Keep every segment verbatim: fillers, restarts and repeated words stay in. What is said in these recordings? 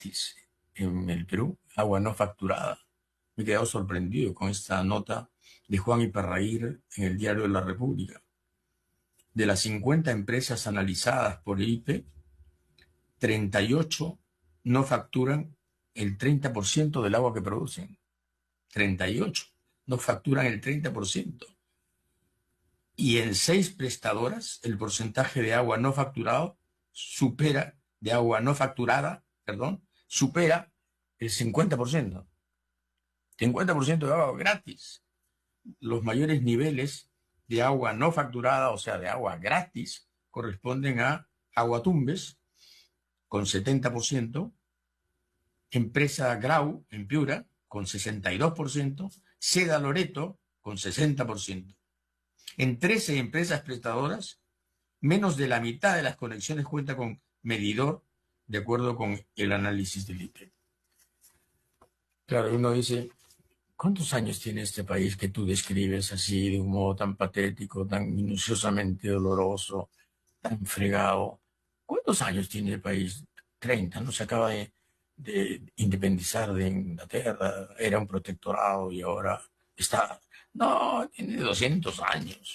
gratis en el Perú, agua no facturada. Me he quedado sorprendido con esta nota de Juan Iparraguirre en el Diario de la República. De las cincuenta empresas analizadas por el I P E, treinta y ocho no facturan el treinta por ciento del agua que producen. treinta y ocho no facturan el treinta por ciento. Y en seis prestadoras, el porcentaje de agua no facturado supera, de agua no facturada, perdón, supera el cincuenta por ciento. cincuenta por ciento de agua gratis. Los mayores niveles de agua no facturada, o sea, de agua gratis, corresponden a Aguatumbes, con setenta por ciento, Empresa Grau, en Piura, con sesenta y dos por ciento, Seda Loreto, con sesenta por ciento. En trece empresas prestadoras, menos de la mitad de las conexiones cuenta con medidor, de acuerdo con el análisis del I P E. Claro, uno dice, ¿cuántos años tiene este país que tú describes así, de un modo tan patético, tan minuciosamente doloroso, tan fregado? ¿Cuántos años tiene el país? treinta, ¿no? Se acaba de, de independizar de Inglaterra, era un protectorado y ahora está... No, tiene doscientos años.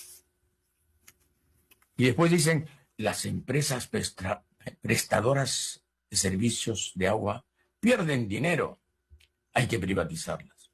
Y después dicen, las empresas prestra, prestadoras de servicios de agua pierden dinero, hay que privatizarlas.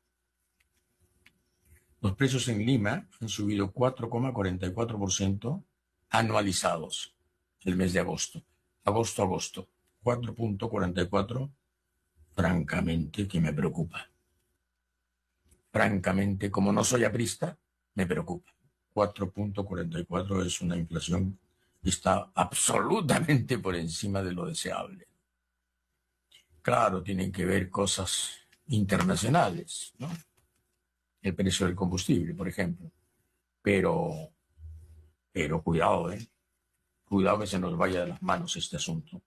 Los precios en Lima han subido cuatro coma cuarenta y cuatro por ciento anualizados el mes de agosto. Agosto, agosto. cuatro coma cuarenta y cuatro, francamente que me preocupa. Francamente, como no soy aprista, me preocupa. cuatro coma cuarenta y cuatro es una inflación que está absolutamente por encima de lo deseable. Claro, tienen que ver cosas internacionales, ¿no? El precio del combustible, por ejemplo. Pero, pero cuidado, ¿eh? Cuidado que se nos vaya de las manos este asunto.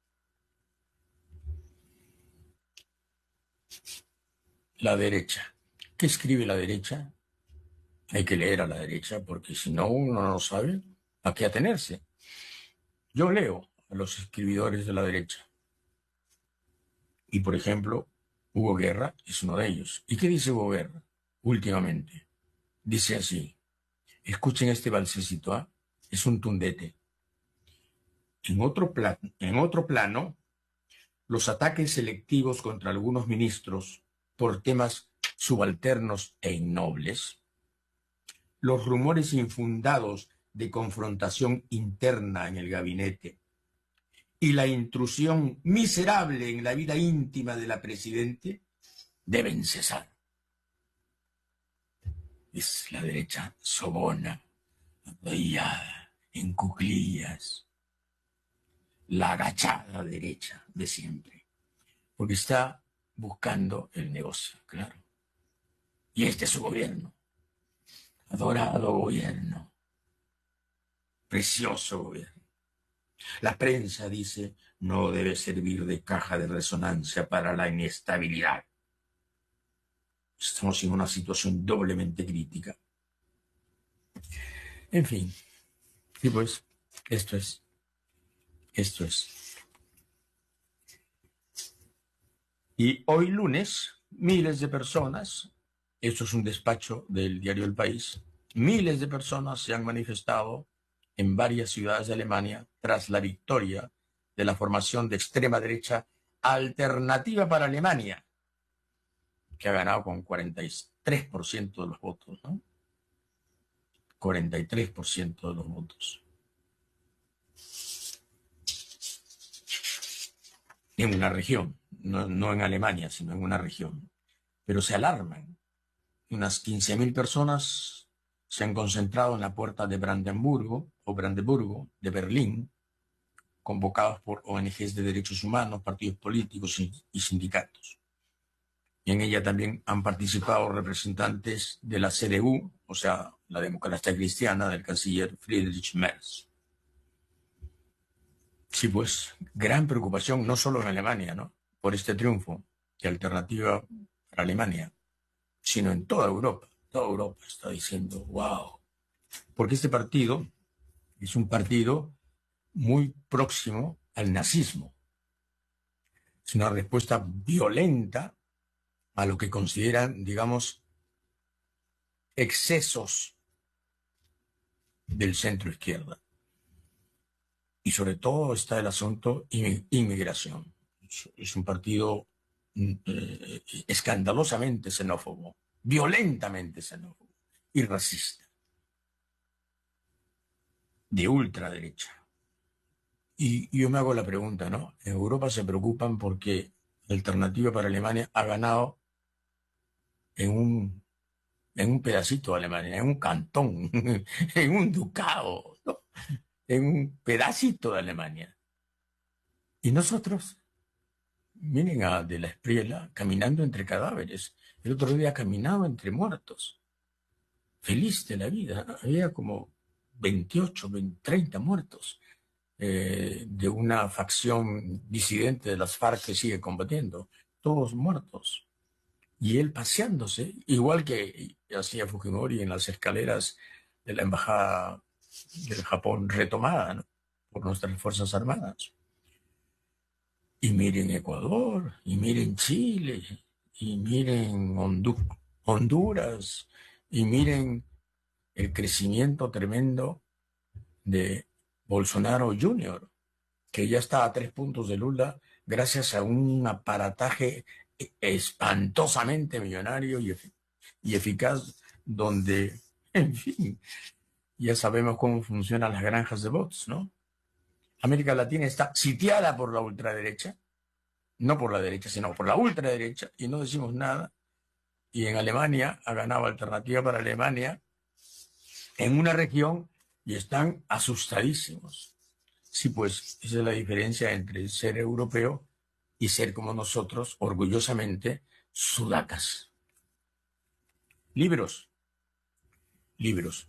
La derecha. ¿Qué escribe la derecha? Hay que leer a la derecha porque si no uno no sabe a qué atenerse. Yo leo a los escribidores de la derecha. Y, por ejemplo, Hugo Guerra es uno de ellos. ¿Y qué dice Hugo Guerra últimamente? Dice así, escuchen este balsecito, ¿ah? Es un tundete. En otro, plan, en otro plano, los ataques selectivos contra algunos ministros por temas subalternos e innobles, los rumores infundados de confrontación interna en el gabinete y la intrusión miserable en la vida íntima de la presidente deben cesar. Es la derecha sobona, apoyada, en cuclillas, la agachada derecha de siempre, porque está buscando el negocio, claro. Y este es su gobierno, adorado gobierno, precioso gobierno. La prensa dice, no debe servir de caja de resonancia para la inestabilidad. Estamos en una situación doblemente crítica. En fin, y pues, esto es, esto es. Y hoy lunes, miles de personas, esto es un despacho del diario El País, miles de personas se han manifestado en varias ciudades de Alemania tras la victoria de la formación de extrema derecha Alternativa para Alemania, que ha ganado con cuarenta y tres por ciento de los votos, ¿no? cuarenta y tres por ciento de los votos. En una región, no, no en Alemania, sino en una región. Pero se alarman. Unas quince mil personas se han concentrado en la puerta de Brandenburgo o Brandeburgo de Berlín, convocados por O N Ges de derechos humanos, partidos políticos y sindicatos. Y en ella también han participado representantes de la C D U, o sea, la democracia cristiana del canciller Friedrich Merz. Sí, pues, gran preocupación, no solo en Alemania, ¿no?, por este triunfo de Alternativa para Alemania, sino en toda Europa. Toda Europa está diciendo, wow, porque este partido es un partido muy próximo al nazismo. Es una respuesta violenta a lo que consideran, digamos, excesos del centro izquierda. Y sobre todo está el asunto inmigración. Es un partido eh, escandalosamente xenófobo, violentamente xenófobo y racista, de ultraderecha. Y yo me hago la pregunta, ¿no? En Europa se preocupan porque la Alternativa para Alemania ha ganado en un, en un pedacito de Alemania, en un cantón, en un ducado, ¿no? En un pedacito de Alemania. Y nosotros, miren a De la Espriella caminando entre cadáveres. El otro día caminaba entre muertos. Feliz de la vida. Había como veintiocho, veinte, treinta muertos eh, de una facción disidente de las FARC que sigue combatiendo. Todos muertos. Y él paseándose, igual que hacía Fujimori en las escaleras de la embajada del Japón retomada, ¿no?, por nuestras Fuerzas Armadas. Y miren Ecuador, y miren Chile, y miren Hondu- Honduras, y miren el crecimiento tremendo de Bolsonaro junior, que ya está a tres puntos de Lula gracias a un aparataje espantosamente millonario y, efic- y eficaz, donde, en fin, ya sabemos cómo funcionan las granjas de bots, ¿no? América Latina está sitiada por la ultraderecha, no por la derecha, sino por la ultraderecha, y no decimos nada. Y en Alemania ha ganado Alternativa para Alemania en una región y están asustadísimos. Sí, pues esa es la diferencia entre ser europeo y ser como nosotros, orgullosamente, sudacas. Libros, libros.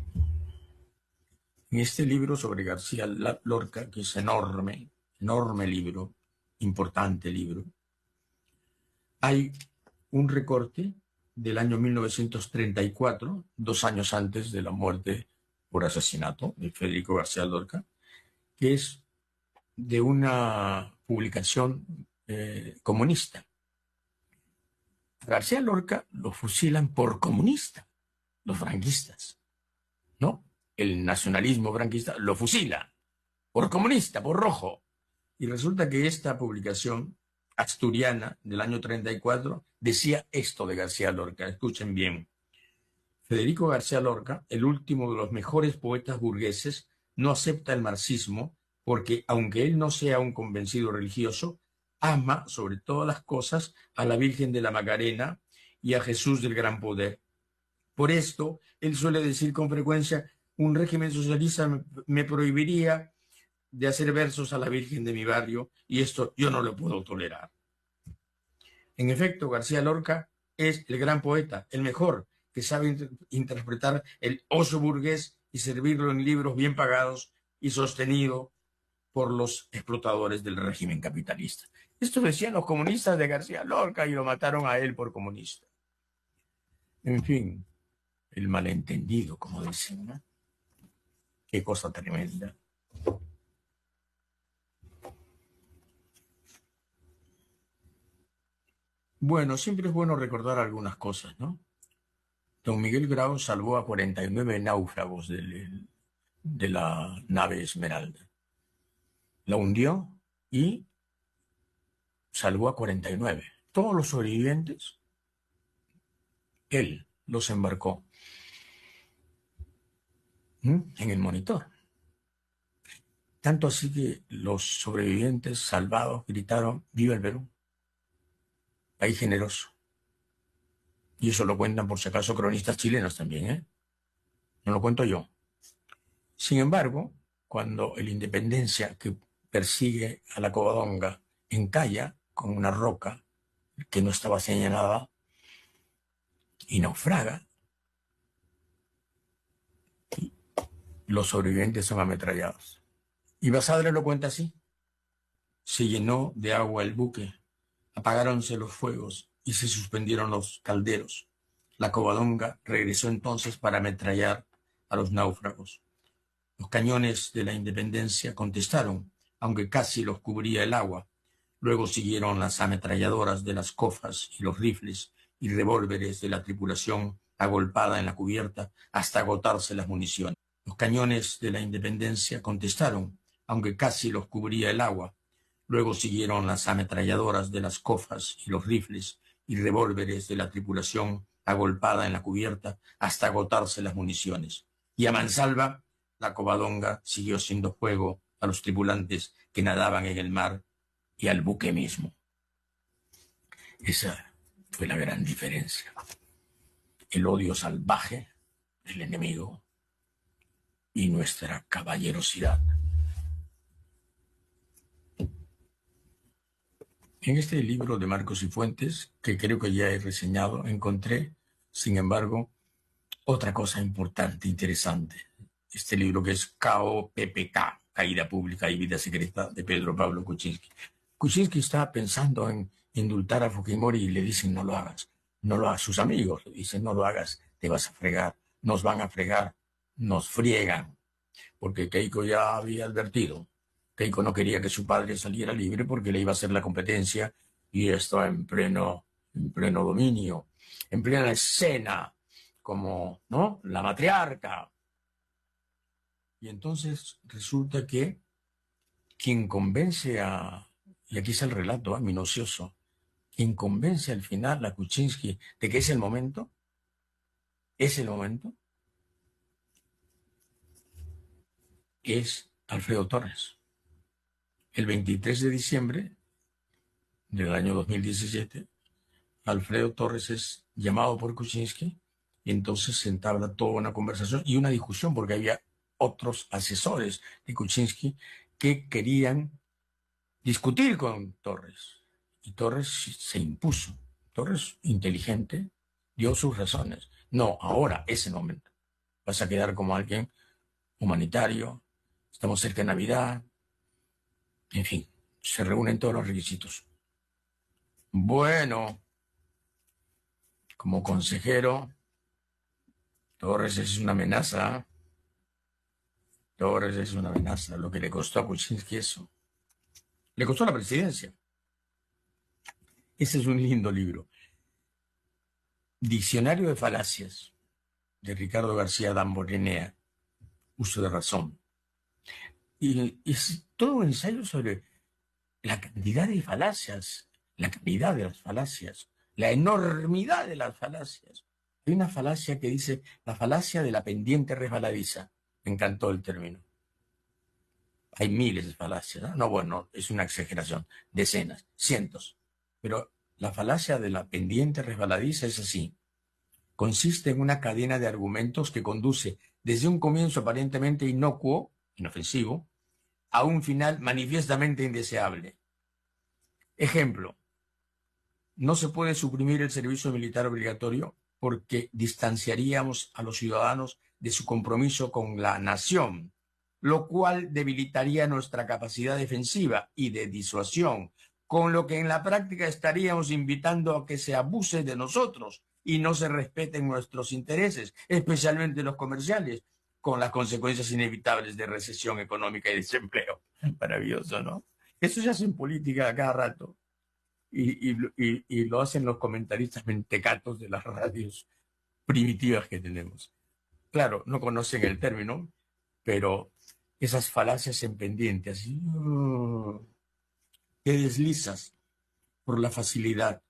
En este libro sobre García Lorca, que es enorme, enorme libro, importante libro, hay un recorte del año mil novecientos treinta y cuatro, dos años antes de la muerte por asesinato de Federico García Lorca, que es de una publicación eh, comunista. García Lorca lo fusilan por comunista, los franquistas, ¿no? El nacionalismo franquista lo fusila por comunista, por rojo. Y resulta que esta publicación asturiana del año treinta y cuatro decía esto de García Lorca. Escuchen bien. Federico García Lorca, el último de los mejores poetas burgueses, no acepta el marxismo porque, aunque él no sea un convencido religioso, ama sobre todas las cosas a la Virgen de la Macarena y a Jesús del Gran Poder. Por esto, él suele decir con frecuencia: un régimen socialista me, me prohibiría de hacer versos a la Virgen de mi barrio, y esto yo no lo puedo tolerar. En efecto, García Lorca es el gran poeta, el mejor, que sabe inter interpretar el oso burgués y servirlo en libros bien pagados y sostenido por los explotadores del régimen capitalista. Esto decían los comunistas de García Lorca y lo mataron a él por comunista. En fin, el malentendido, como dicen, ¿no? Qué cosa tremenda. Bueno, siempre es bueno recordar algunas cosas, ¿no? Don Miguel Grau salvó a cuarenta y nueve náufragos de, de la nave Esmeralda. La hundió y salvó a cuarenta y nueve. Todos los sobrevivientes, él los embarcó. ¿Mm? En el monitor. Tanto así que los sobrevivientes salvados gritaron: ¡Viva el Perú! País generoso. Y eso lo cuentan, por si acaso, cronistas chilenos también, ¿eh? No lo cuento yo. Sin embargo, cuando el Independencia, que persigue a la Covadonga, encalla con una roca que no estaba señalada y naufraga, los sobrevivientes son ametrallados. Y Basadre lo cuenta así: se llenó de agua el buque, apagaronse los fuegos y se suspendieron los calderos. La Covadonga regresó entonces para ametrallar a los náufragos. Los cañones de la Independencia contestaron, aunque casi los cubría el agua. Luego siguieron las ametralladoras de las cofas y los rifles y revólveres de la tripulación agolpada en la cubierta hasta agotarse las municiones. Los cañones de la Independencia contestaron, aunque casi los cubría el agua. Luego siguieron las ametralladoras de las cofas y los rifles y revólveres de la tripulación agolpada en la cubierta hasta agotarse las municiones. Y a mansalva, la Covadonga siguió siendo fuego a los tripulantes que nadaban en el mar y al buque mismo. Esa fue la gran diferencia. El odio salvaje del enemigo y nuestra caballerosidad. En este libro de Marcos y Fuentes, que creo que ya he reseñado, encontré, sin embargo, otra cosa importante, interesante. Este libro que es K O P P K, Caída Pública y Vida Secreta, de Pedro Pablo Kuczynski. Kuczynski está pensando en indultar a Fujimori y le dicen no lo hagas, no lo hagas. Sus amigos le dicen no lo hagas, te vas a fregar, nos van a fregar, nos friegan, porque Keiko ya había advertido. Keiko no quería que su padre saliera libre porque le iba a hacer la competencia y está en pleno, en pleno dominio, en plena escena, como, ¿no?, la matriarca. Y entonces resulta que quien convence a, y aquí está el relato, ¿eh?, minucioso, quien convence al final a Kuczynski de que es el momento, es el momento, es Alfredo Torres. El veintitrés de diciembre del año dos mil diecisiete, Alfredo Torres es llamado por Kuczynski y entonces se entabla toda una conversación y una discusión porque había otros asesores de Kuczynski que querían discutir con Torres. Y Torres se impuso. Torres, inteligente, dio sus razones. No, ahora es el momento. Vas a quedar como alguien humanitario, estamos cerca de Navidad, en fin, se reúnen todos los requisitos. Bueno, como consejero, Torres es una amenaza. Torres es una amenaza. Lo que le costó a Kuczynski eso. Le costó la presidencia. Ese es un lindo libro. Diccionario de falacias, de Ricardo García Damborenea. Uso de razón. Y es todo un ensayo sobre la cantidad de falacias, la calidad de las falacias, la enormidad de las falacias. Hay una falacia que dice la falacia de la pendiente resbaladiza. Me encantó el término. Hay miles de falacias, ¿no? No, bueno, es una exageración. Decenas, cientos. Pero la falacia de la pendiente resbaladiza es así. Consiste en una cadena de argumentos que conduce desde un comienzo aparentemente inocuo, inofensivo, a un final manifiestamente indeseable. Ejemplo, no se puede suprimir el servicio militar obligatorio porque distanciaríamos a los ciudadanos de su compromiso con la nación, lo cual debilitaría nuestra capacidad defensiva y de disuasión, con lo que en la práctica estaríamos invitando a que se abuse de nosotros y no se respeten nuestros intereses, especialmente los comerciales, con las consecuencias inevitables de recesión económica y desempleo. Maravilloso, ¿no? Eso se hace en política a cada rato. Y, y, y, y lo hacen los comentaristas mentecatos de las radios primitivas que tenemos. Claro, no conocen el término, pero esas falacias en pendiente, así, uh, que deslizas por la facilidad.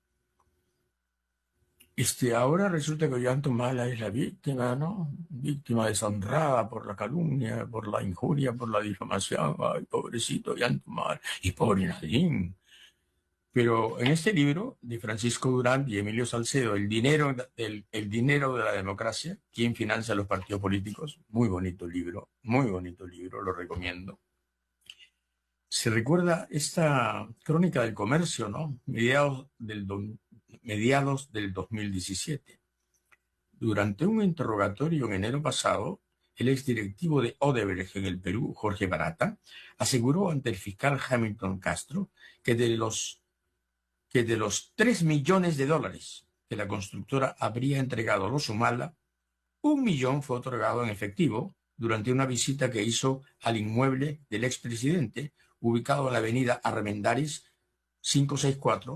Este, ahora resulta que Ollantumala es la víctima, ¿no? Víctima deshonrada por la calumnia, por la injuria, por la difamación. Ay, pobrecito Ollantumala. Y pobre Nadine. Pero en este libro de Francisco Durán y Emilio Salcedo, El dinero, el, el dinero de la democracia, ¿quién financia los partidos políticos? Muy bonito libro, muy bonito libro, lo recomiendo. Se recuerda esta crónica del comercio, ¿no? Mediados del, do, mediados del dos mil diecisiete. Durante un interrogatorio en enero pasado, el exdirectivo de Odebrecht en el Perú, Jorge Barata, aseguró ante el fiscal Hamilton Castro que de los, que de los tres millones de dólares que la constructora habría entregado a los Humala, un millón fue otorgado en efectivo durante una visita que hizo al inmueble del expresidente, ubicado en la avenida Armendáriz, cinco seis cuatro